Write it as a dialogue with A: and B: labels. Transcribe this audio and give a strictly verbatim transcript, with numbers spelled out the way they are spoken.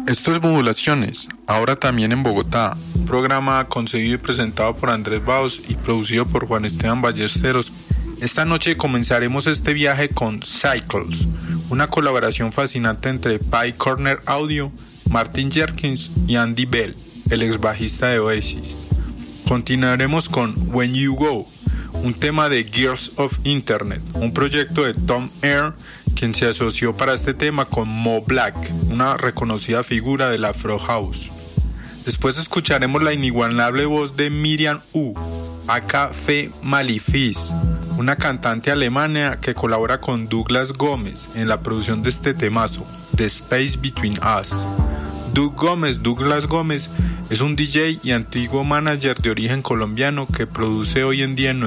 A: Esto es Modulaciones, ahora también en Bogotá. Un programa concebido y presentado por Andrés Baos y producido por Juan Esteban Ballesteros. Esta noche comenzaremos este viaje con Cycles, una colaboración fascinante entre Pye Corner Audio, Martin Jerkins y Andy Bell, el ex bajista de Oasis. Continuaremos con When You Go, un tema de Gears of Internet, un proyecto de Tom Air, quien se asoció para este tema con Mo Black, una reconocida figura del Afro House. Después escucharemos la inigualable voz de Miriam U, aka Fe Malifis, una cantante alemana que colabora con Douglas Gómez en la producción de este temazo, The Space Between Us. Doug Gómez, Douglas Gómez, es un D J y antiguo manager de origen colombiano que produce hoy en día en